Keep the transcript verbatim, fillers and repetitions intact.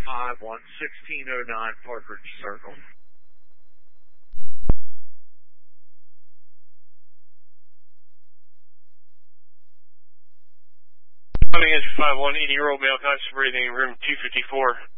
five one, sixteen oh nine Park Ridge Circle. Coming as five one eighty Romeo, constant breathing, room two fifty-four.